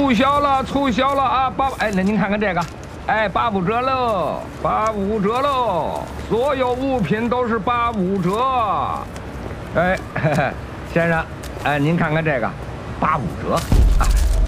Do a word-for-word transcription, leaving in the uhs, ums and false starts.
促销了，促销了啊！八哎，那您看看这个，哎，八五折喽，八五折喽，所有物品都是八五折。哎，嘿嘿先生，哎，您看看这个，八五折啊！